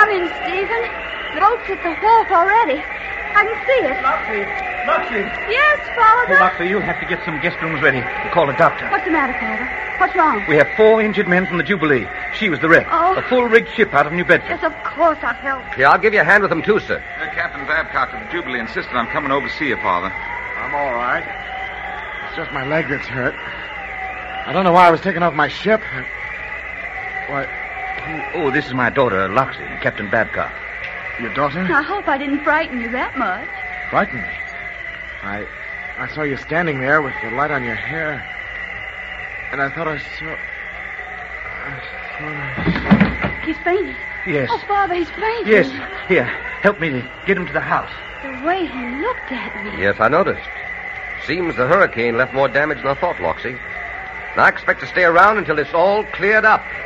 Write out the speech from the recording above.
coming, Stephen. The boat's at the wharf already. I can see it. Luxie! Yes, Father? Luxie, you'll have to get some guest rooms ready and call a doctor. What's the matter, Father? What's wrong? We have 4 injured men from the Jubilee. She was the wreck. Oh. A full-rigged ship out of New Bedford. Yes, of course I'll help. Yeah, I'll give you a hand with them, too, sir. Captain Babcock of the Jubilee insisted on coming over to see you, Father. I'm all right. It's just my leg that's hurt. I don't know why I was taken off my ship. Why, Oh, this is my daughter, Luxie, Captain Babcock. your daughter? I hope I didn't frighten you that much. Frightened me. I saw you standing there with the light on your hair. And I thought I saw... He's fainted. Yes. Oh, Father, he's fainted. Yes. Here, help me to get him to the house. The way he looked at me. Yes, I noticed. Seems the hurricane left more damage than I thought, Loxie. And I expect to stay around until it's all cleared up.